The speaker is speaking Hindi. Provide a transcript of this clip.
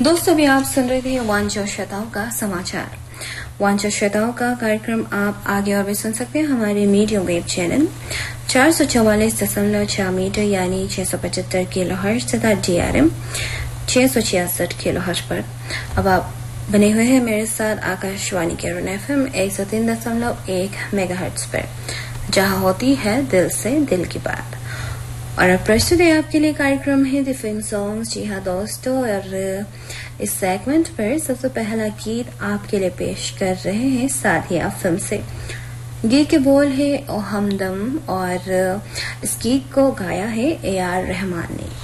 दोस्तों अभी आप सुन रहे थे वांछा श्रोताओं का समाचार। वांछा श्रोताओं का कार्यक्रम आप आगे और भी सुन सकते हैं हमारे मीडियम वेव चैनल 444.6 मीटर यानी 675 किलोहर्ट्ज तथा DRM 666 किलोहर्ट्ज पर। अब आप बने हुए हैं मेरे साथ आकाशवाणी के रुन FM 103.1 मेगाहर्ट्ज पर, जहां होती है दिल से दिल की बात। और अब प्रस्तुत है आपके लिए कार्यक्रम है द फिल्म सॉन्ग्स। जी हाँ दोस्तों, और इस सेगमेंट पर सबसे पहला गीत आपके लिए पेश कर रहे हैं साथिया फिल्म से। गीत के बोल है ओ हमदम और इस गीत को गाया है AR रहमान ने।